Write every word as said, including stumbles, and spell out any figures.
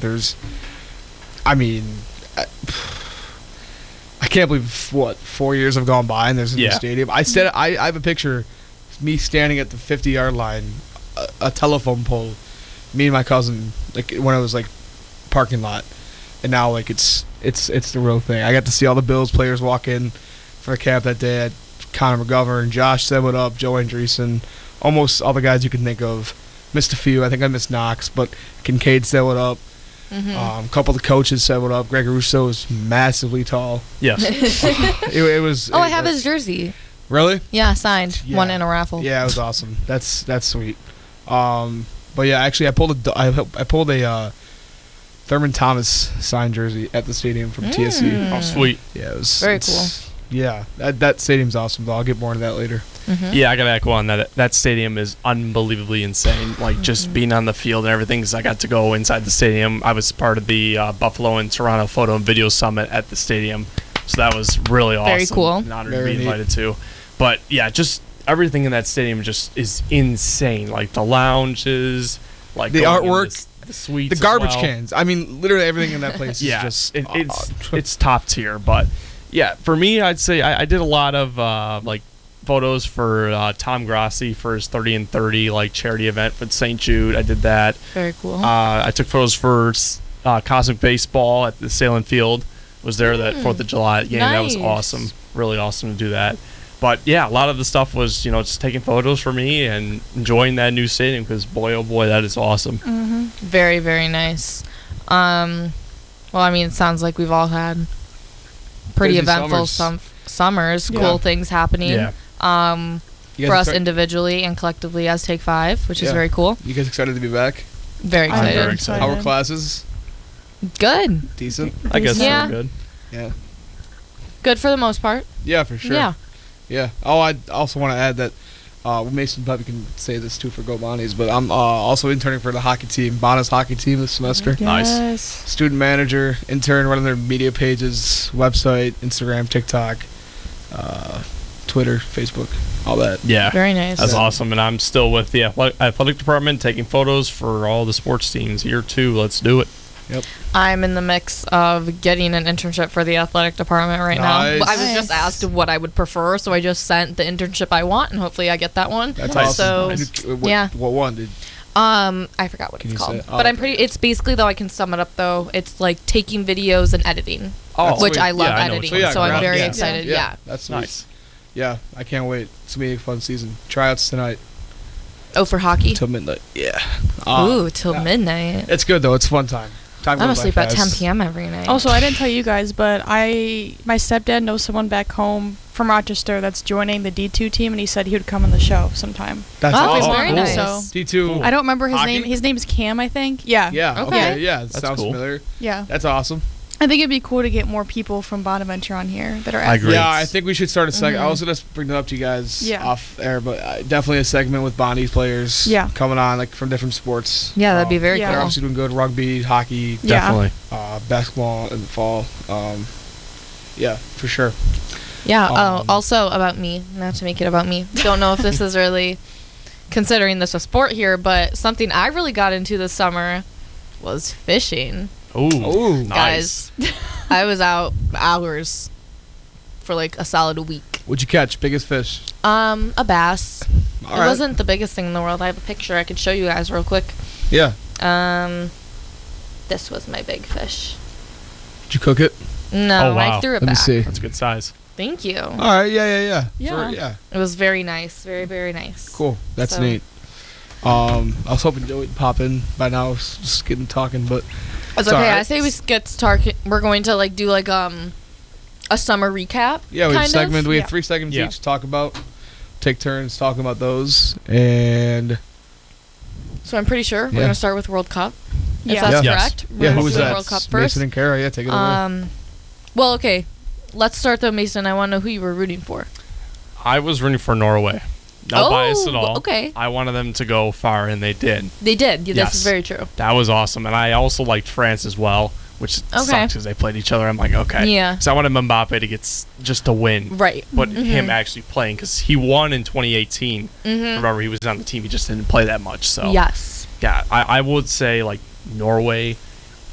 Panthers. I mean, I, I can't believe what four years have gone by and there's a Yeah. new stadium. I said I, I have a picture of me standing at the fifty-yard line, a, a telephone pole, me and my cousin, like when it was like parking lot, and now like it's it's it's the real thing. I got to see all the Bills players walk in for the camp that day. I had Connor McGovern, Josh said what up, Joe Andreessen, almost all the guys you can think of. Missed a few. I think I missed Knox, but Kincaid said what up. Mm-hmm. Um, a couple of the coaches said what up. Greg Russo is massively tall. Yes. it, it was. oh, it, I have uh, his jersey. Really? Yeah, signed. Yeah. Won in a raffle. Yeah, it was awesome. That's that's sweet. Um, but yeah, actually, I pulled a I, I pulled a uh, Thurman Thomas signed jersey at the stadium from T S C. Mm. Oh, sweet. Yeah, it was Very it's- Yeah, that that stadium's awesome. Though I'll get more into that later. Mm-hmm. Yeah, I gotta echo on that. That stadium is unbelievably insane. Like just being on the field and everything. Because I got to go inside the stadium. I was part of the uh, Buffalo and Toronto Photo and Video Summit at the stadium, so that was really awesome. Very cool. An honor Very to be neat. invited to. But yeah, just everything in that stadium just is insane. Like the lounges, like The going in artwork, the, the suites, The as garbage well. cans. I mean, literally everything in that place Yeah, is just. it, it's uh, it's top tier. But yeah, for me, I'd say I, I did a lot of uh, like photos for uh, Tom Grassi for his thirty and thirty like charity event with Saint Jude. I did that. Very cool. Uh, I took photos for uh, Cosmic Baseball at the Salem Field. Was there that Mm. Fourth of July game? That was Nice. awesome. Really awesome to do that. But yeah, a lot of the stuff was you know just taking photos for me and enjoying that new stadium because boy oh boy that is awesome. Mm-hmm. Very, very nice. Um, well, I mean, it sounds like we've all had pretty Busy eventful summers. some summers, Yeah. cool things happening. Yeah. Um, you for guys us exci- individually and collectively as Take Five, which is Yeah. very cool. You guys excited to be back? Very I'm excited. very excited. How were classes? Good. Decent. I guess Yeah. so good. Yeah. Good for the most part. Yeah, for sure. Yeah. Yeah. Oh, I also want to add that uh, Mason probably can say this too for Go Bonnies, but I'm uh, also interning for the hockey team, Bonna's hockey team this semester. Nice. Yes. Student manager, intern, running their media pages, website, Instagram, TikTok, uh, Twitter, Facebook, all that. Yeah. Very nice. That's Yeah. awesome, and I'm still with the athletic, athletic department taking photos for all the sports teams here too. Let's do it. I'm in the mix of getting an internship for the athletic department right Nice. now. I was just Nice. asked what I would prefer, so I just sent the internship I want, and hopefully I get that one. That's Nice. awesome. So, Did- what, yeah. What one? Did, Um, I forgot what Can it's you called, say it? Oh, but I'm okay. pretty. It's basically though I can sum it up though. It's like taking videos and editing, Oh, which sweet. I love Yeah, I know editing. what you're so I'm talking very about. Yeah. excited. Yeah. Yeah. That's sweet. Nice. Yeah, I can't wait. It's gonna be a fun season. Tryouts tonight Oh, for hockey. till midnight. Yeah. Uh, Ooh, till yeah. midnight. It's good though. It's a fun time. Time I'm goes by asleep at ten fast. p.m. every night. Also, I didn't tell you guys, but I my stepdad knows someone back home from Rochester that's joining the D two team, and he said he would come on the show sometime. That's Oh, awesome. very cool. nice. So D two. I don't remember his Hockey? name. His name's Cam, I think. Yeah. Yeah. Okay. Okay. Yeah. It That's sounds cool. familiar. Yeah. That's awesome. I think it'd be cool to get more people from Bonaventure on here that are. I agree. Yeah, I think we should start a segment. I Mhm. was gonna bring that up to you guys Yeah. off air, but uh, definitely a segment with Bonnie's players. Yeah. Coming on like from different sports. Yeah, that'd be Um, very Yeah. They're cool. obviously doing good. Rugby, hockey, Yeah. Definitely. uh, basketball in the fall. Um, yeah, for sure. Yeah. Um, oh, also about me. Not to make it about me. Don't know if this is really considering this a sport here, but something I really got into this summer was fishing. Ooh, Ooh. nice. Guys, I was out hours for like a solid week. What'd you catch? Biggest fish? Um, a bass. All it right. wasn't the biggest thing in the world. I have a picture I could show you guys real quick. Yeah. Um, this was my big fish. Did you cook it? No, Oh, wow. I threw it Let me back. see. That's a good size. Thank you. All right. Yeah. Yeah. Yeah. Yeah. For- yeah. It was very nice. Very, very nice. Cool. That's So- neat. Um, I was hoping Joey would pop in by now. I was just getting talking, but It's It's okay. alright. I say we s- get started. We're going to like do like um a summer recap. yeah, we have kind segment. Of. We Yeah. have three segments Yeah. each to talk about. Take turns talking about those, and So I'm pretty sure Yeah. we're gonna start with World Cup. If Yeah. that's Yes. correct. We're yeah, gonna who was do the that? World Cup Mason first. and Kara. Yeah, take it away. Um, well, okay. Let's start though, Mason. I want to know who you were rooting for. I was rooting for Norway. No Oh, bias at all. okay. I wanted them to go far, and they did. They did. Yeah, Yes. This is very true. That was awesome, and I also liked France as well, which Okay. sucks because they played each other. I'm like, okay. Yeah. So I wanted Mbappe to get s- just to win, Right. but Mhm. him actually playing because he won in twenty eighteen. Mm-hmm. Remember, he was on the team. He just didn't play that much. So Yes. yeah, I, I would say like Norway,